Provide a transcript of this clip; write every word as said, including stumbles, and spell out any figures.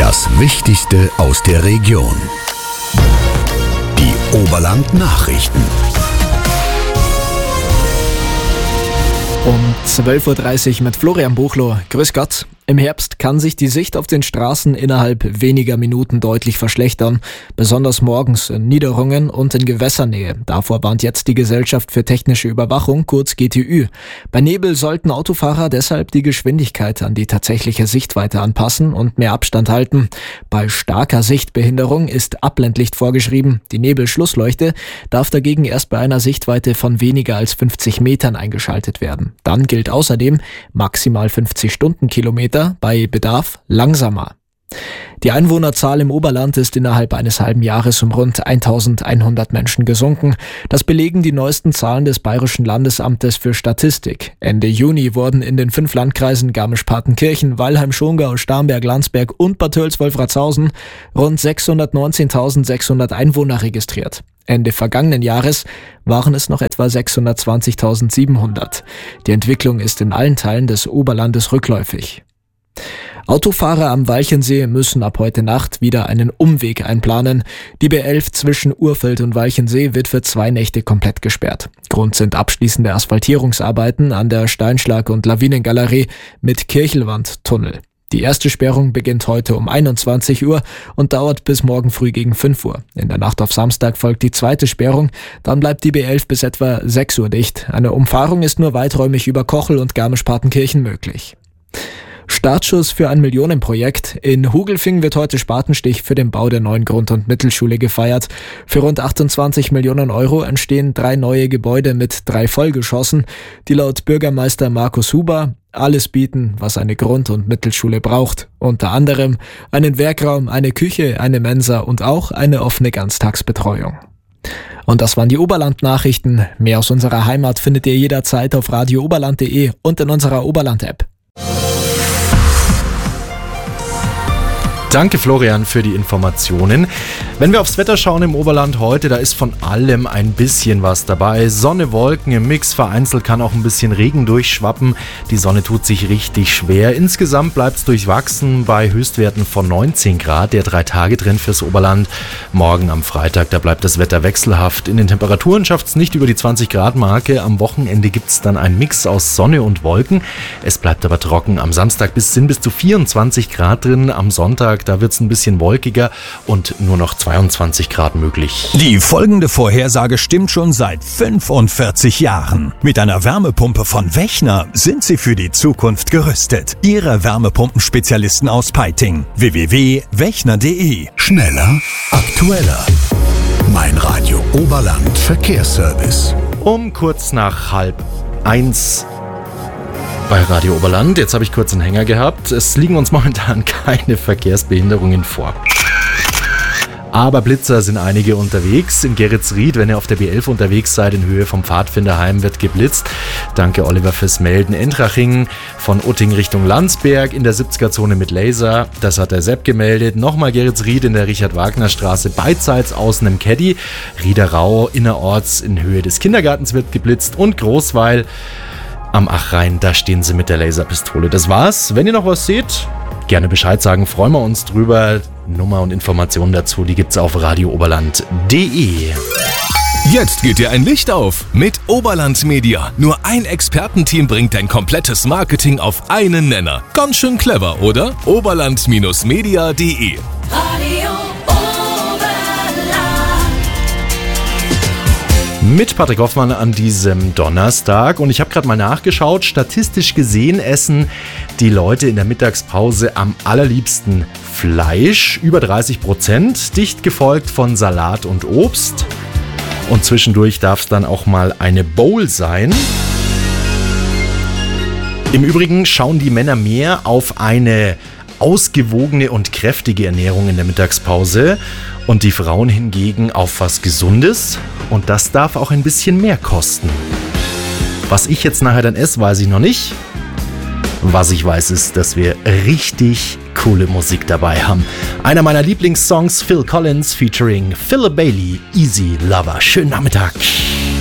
Das Wichtigste aus der Region. Die Oberland-Nachrichten. Um zwölf Uhr dreißig mit Florian Buchloh. Grüß Gott. Im Herbst kann sich die Sicht auf den Straßen innerhalb weniger Minuten deutlich verschlechtern, besonders morgens in Niederungen und in Gewässernähe. Davor warnt jetzt die Gesellschaft für technische Überwachung, kurz G T Ü. Bei Nebel sollten Autofahrer deshalb die Geschwindigkeit an die tatsächliche Sichtweite anpassen und mehr Abstand halten. Bei starker Sichtbehinderung ist Abblendlicht vorgeschrieben. Die Nebelschlussleuchte darf dagegen erst bei einer Sichtweite von weniger als fünfzig Metern eingeschaltet werden. Dann gilt außerdem maximal fünfzig Stundenkilometer, bei Bedarf langsamer. Die Einwohnerzahl im Oberland ist innerhalb eines halben Jahres um rund eintausendeinhundert Menschen gesunken. Das belegen die neuesten Zahlen des Bayerischen Landesamtes für Statistik. Ende Juni wurden in den fünf Landkreisen Garmisch-Partenkirchen, Weilheim, Schongau, Starnberg, Landsberg und Bad Tölz-Wolfratshausen rund sechshundertneunzehntausendsechshundert Einwohner registriert. Ende vergangenen Jahres waren es noch etwa sechshundertzwanzigtausendsiebenhundert. Die Entwicklung ist in allen Teilen des Oberlandes rückläufig. Autofahrer am Walchensee müssen ab heute Nacht wieder einen Umweg einplanen. Die B elf zwischen Urfeld und Walchensee wird für zwei Nächte komplett gesperrt. Grund sind abschließende Asphaltierungsarbeiten an der Steinschlag- und Lawinengalerie mit Kirchelwandtunnel. Die erste Sperrung beginnt heute um einundzwanzig Uhr und dauert bis morgen früh gegen fünf Uhr. In der Nacht auf Samstag folgt die zweite Sperrung, dann bleibt die B elf bis etwa sechs Uhr dicht. Eine Umfahrung ist nur weiträumig über Kochel und Garmisch-Partenkirchen möglich. Startschuss für ein Millionenprojekt. In Hugelfing wird heute Spatenstich für den Bau der neuen Grund- und Mittelschule gefeiert. Für rund achtundzwanzig Millionen Euro entstehen drei neue Gebäude mit drei Vollgeschossen, die laut Bürgermeister Markus Huber alles bieten, was eine Grund- und Mittelschule braucht. Unter anderem einen Werkraum, eine Küche, eine Mensa und auch eine offene Ganztagsbetreuung. Und das waren die Oberland-Nachrichten. Mehr aus unserer Heimat findet ihr jederzeit auf radio oberland punkt de und in unserer Oberland-App. Danke Florian für die Informationen. Wenn wir aufs Wetter schauen im Oberland heute, da ist von allem ein bisschen was dabei. Sonne, Wolken im Mix, vereinzelt kann auch ein bisschen Regen durchschwappen. Die Sonne tut sich richtig schwer. Insgesamt bleibt es durchwachsen bei Höchstwerten von neunzehn Grad, der Drei-Tage-Trend fürs Oberland. Morgen am Freitag, da bleibt das Wetter wechselhaft. In den Temperaturen schafft es nicht über die zwanzig Grad Marke. Am Wochenende gibt es dann einen Mix aus Sonne und Wolken. Es bleibt aber trocken. Am Samstag bis, sind bis zu vierundzwanzig Grad drin. Am Sonntag, da wird es ein bisschen wolkiger und nur noch zweiundzwanzig Grad möglich. Die folgende Vorhersage stimmt schon seit fünfundvierzig Jahren. Mit einer Wärmepumpe von Wechner sind Sie für die Zukunft gerüstet. Ihre Wärmepumpenspezialisten aus Peiting. w w w punkt wechner punkt de. Schneller, aktueller. Mein Radio Oberland Verkehrsservice. Um kurz nach halb eins bei Radio Oberland. Jetzt habe ich kurz einen Hänger gehabt. Es liegen uns momentan keine Verkehrsbehinderungen vor. Aber Blitzer sind einige unterwegs. In Geretsried, wenn ihr auf der B elf unterwegs seid, in Höhe vom Pfadfinderheim, wird geblitzt. Danke Oliver fürs Melden. Entraching von Utting Richtung Landsberg in der siebziger-Zone mit Laser. Das hat der Sepp gemeldet. Nochmal Geretsried in der Richard-Wagner-Straße, beidseits außen im Caddy. Riederau innerorts in Höhe des Kindergartens wird geblitzt. Und Großweil am Achrhein, da stehen sie mit der Laserpistole. Das war's. Wenn ihr noch was seht, gerne Bescheid sagen, freuen wir uns drüber. Nummer und Informationen dazu, die gibt's auf radio oberland punkt de. Jetzt geht dir ein Licht auf mit Oberland Media. Nur ein Expertenteam bringt dein komplettes Marketing auf einen Nenner. Ganz schön clever, oder? oberland Bindestrich media punkt de. Mit Patrick Hoffmann an diesem Donnerstag. Und ich habe gerade mal nachgeschaut. Statistisch gesehen essen die Leute in der Mittagspause am allerliebsten Fleisch. Über dreißig Prozent. Dicht gefolgt von Salat und Obst. Und zwischendurch darf es dann auch mal eine Bowl sein. Im Übrigen schauen die Männer mehr auf eine ausgewogene und kräftige Ernährung in der Mittagspause und die Frauen hingegen auf was Gesundes, und das darf auch ein bisschen mehr kosten. Was ich jetzt nachher dann esse, weiß ich noch nicht. Was ich weiß ist, dass wir richtig coole Musik dabei haben. Einer meiner Lieblingssongs, Phil Collins featuring Philip Bailey, Easy Lover. Schönen Nachmittag.